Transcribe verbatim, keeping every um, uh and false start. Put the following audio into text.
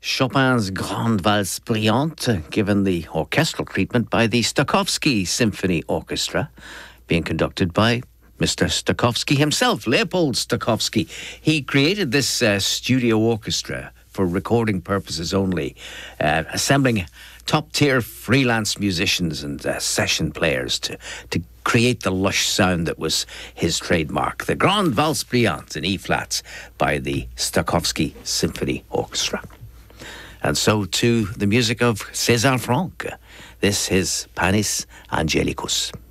Chopin's Grande Valse Brillante, given the orchestral treatment by the Stokowski Symphony Orchestra, being conducted by Mister Stokowski himself, Leopold Stokowski. He created this uh, studio orchestra for recording purposes only, uh, assembling top-tier freelance musicians and uh, session players to, to create the lush sound that was his trademark. The Grande Valse Brillante in E-flats by the Stokowski Symphony Orchestra. And so to the music of César Franck. This is Panis Angelicus.